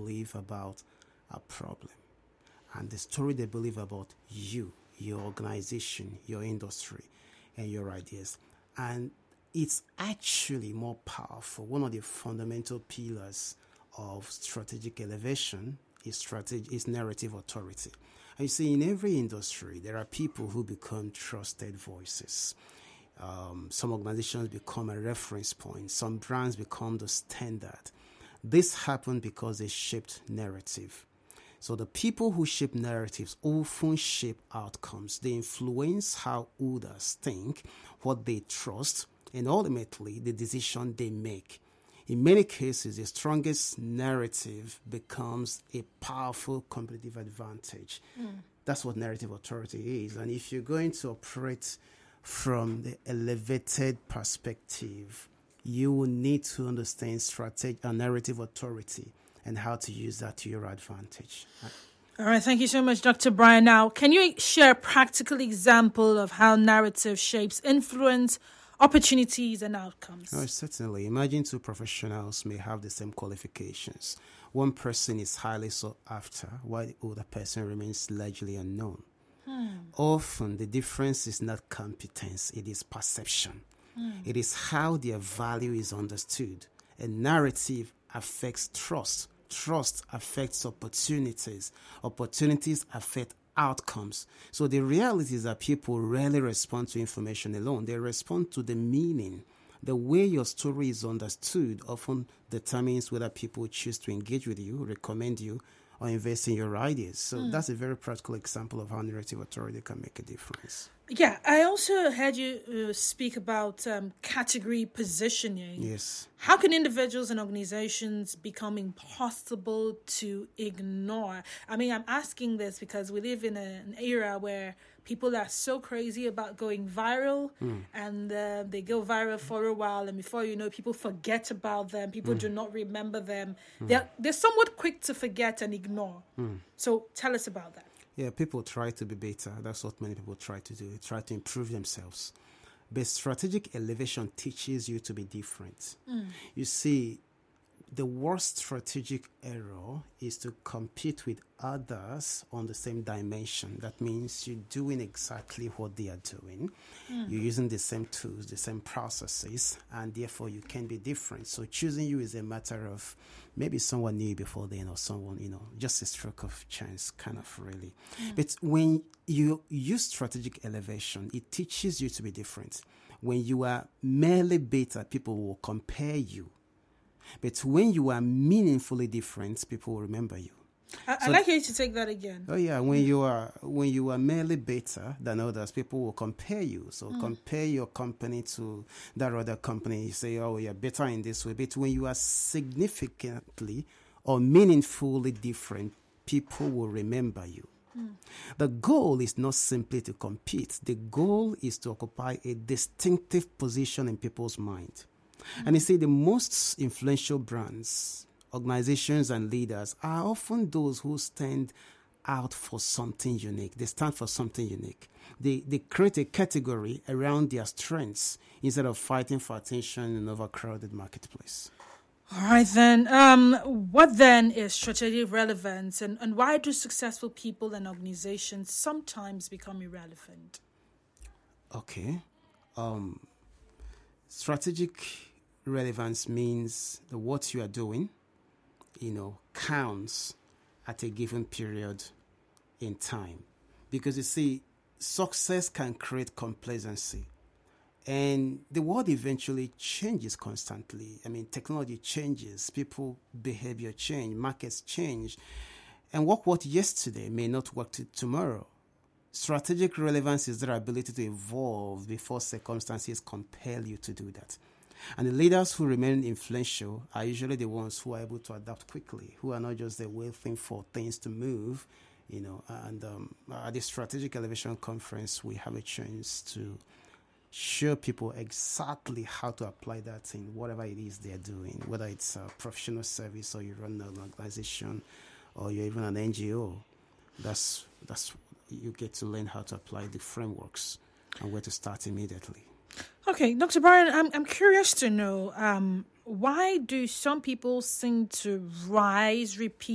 believe about a problem and the story they believe about you, your organization, your industry, and your ideas. And it's actually more powerful. One of the fundamental pillars of strategic elevation is narrative authority. And you see, in every industry, there are people who become trusted voices. Some organizations become a reference point. Some brands become the standard. This happened because they shaped narrative. So the people who shape narratives often shape outcomes. They influence how others think, what they trust, and ultimately the decision they make. In many cases, the strongest narrative becomes a powerful competitive advantage. That's what narrative authority is. And if you're going to operate from the elevated perspective, you will need to understand strategy and narrative authority and how to use that to your advantage. All right, thank you so much, Dr. Brian. Now, can you share a practical example of how narrative shapes influence, opportunities, and outcomes? Oh, certainly. Imagine two professionals may have the same qualifications. One person is highly sought after, while the other person remains largely unknown. Often, the difference is not competence, it is perception. It is how their value is understood. A narrative affects trust. Trust affects opportunities. Opportunities affect outcomes. So the reality is that people rarely respond to information alone. They respond to the meaning. The way your story is understood often determines whether people choose to engage with you, recommend you, or invest in your ideas. So that's a very practical example of how narrative authority can make a difference. Yeah, I also heard you speak about category positioning. Yes. How can individuals and organizations become impossible to ignore? I mean, I'm asking this because we live in an era where people are so crazy about going viral, and they go viral for a while, and before you know, people forget about them. People do not remember them. They're somewhat quick to forget and ignore. So tell us about that. Yeah, people try to be better. That's what many people try to do. They try to improve themselves. But strategic elevation teaches you to be different. You see, the worst strategic error is to compete with others on the same dimension. That means you're doing exactly what they are doing. You're using the same tools, the same processes, and therefore you can be different. So choosing you is a matter of maybe someone knew you before then, or someone, just a stroke of chance, kind of really. But when you use strategic elevation, it teaches you to be different. When you are merely better, people will compare you. But when you are meaningfully different, people will remember you. I'd like you to take that again. Oh yeah, when you are merely better than others, people will compare you. So compare your company to that other company. You say, oh, you're better in this way. But when you are significantly or meaningfully different, people will remember you. The goal is not simply to compete. The goal is to occupy a distinctive position in people's mind. And you see, the most influential brands, organizations, and leaders are often those who stand out for something unique. They stand for something unique. They create a category around their strengths instead of fighting for attention in an overcrowded marketplace. All right, then. What then is strategic relevance, and why do successful people and organizations sometimes become irrelevant? Okay. Strategic relevance means that what you are doing, counts at a given period in time. Because you see, success can create complacency. And the world eventually changes constantly. I mean, technology changes, people behavior change, markets change. And what worked yesterday may not work tomorrow. Strategic relevance is their ability to evolve before circumstances compel you to do that. And the leaders who remain influential are usually the ones who are able to adapt quickly, who are not just waiting for things to move, And at the Strategic Elevation Conference, we have a chance to show people exactly how to apply that in whatever it is they're doing, whether it's a professional service or you run an organization or you're even an NGO. That's you get to learn how to apply the frameworks and where to start immediately. Okay, Dr. Brian, I'm curious to know why do some people seem to rise